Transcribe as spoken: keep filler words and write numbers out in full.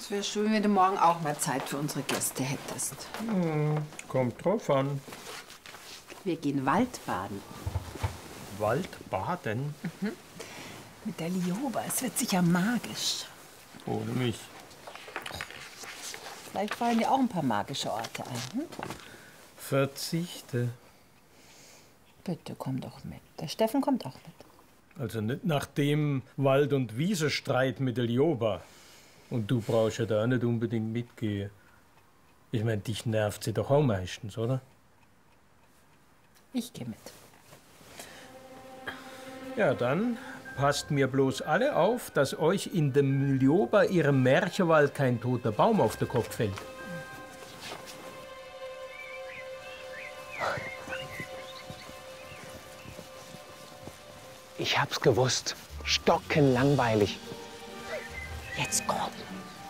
Es wäre schön, wenn du morgen auch mal Zeit für unsere Gäste hättest. Hm, kommt drauf an. Wir gehen Waldbaden. Waldbaden? Mhm. Mit der Lioba. Es wird sicher magisch. Ohne mich. Vielleicht fallen dir auch ein paar magische Orte ein. Hm? Verzichte. Bitte, komm doch mit. Der Steffen kommt auch mit. Also nicht nach dem Wald- und Wiesenstreit mit der Lioba. Und du brauchst ja da auch nicht unbedingt mitgehen. Ich meine, dich nervt sie doch auch meistens, oder? Ich gehe mit. Ja, dann passt mir bloß alle auf, dass euch in dem Lioba, ihrem Märchenwald, kein toter Baum auf den Kopf fällt. Ich hab's gewusst. Stockenlangweilig. Jetzt komm.